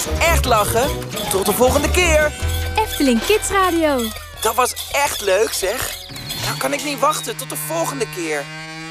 echt lachen. Tot de volgende keer. Efteling Kids Radio. Dat was echt leuk, zeg. Nou kan ik niet wachten. Tot de volgende keer.